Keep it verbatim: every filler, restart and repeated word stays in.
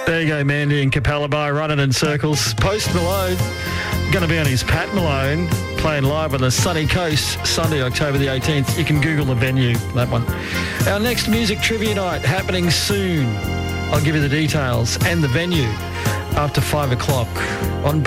There you go, Mandy and Capella by running in circles. Post Malone, going to be on his Pat Malone, playing live on the sunny coast, Sunday, October the eighteenth. You can Google the venue, that one. Our next music trivia night happening soon. I'll give you the details and the venue after five o'clock on